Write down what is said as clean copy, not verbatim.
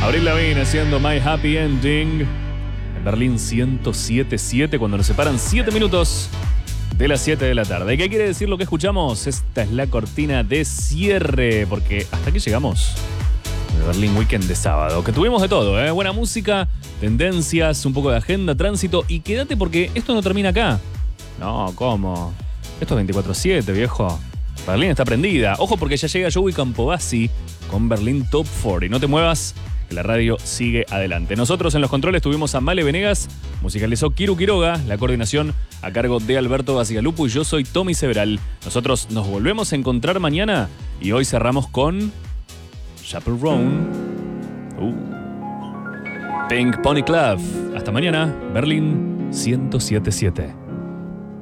Avril Lavigne haciendo My Happy Ending. En Berlín 107.7 cuando nos separan 7 minutos de las 7 de la tarde. ¿Qué quiere decir lo que escuchamos? Esta es la cortina de cierre, porque hasta aquí llegamos. El Berlín Weekend de sábado, que tuvimos de todo, ¿eh? Buena música, tendencias, un poco de agenda, tránsito. Y quédate porque esto no termina acá. No, ¿cómo? Esto es 24/7, viejo. Berlín está prendida. Ojo porque ya llega Joey Campovasi con Berlín Top 40. Y no te muevas, que la radio sigue adelante. Nosotros en los controles tuvimos a Male Venegas, musicalizó Kiru Quiroga, la coordinación a cargo de Alberto Basigalupo y yo soy Tommy Several. Nosotros nos volvemos a encontrar mañana y hoy cerramos con Chapel Roan. Pink Pony Club. Hasta mañana, Berlín 107.7.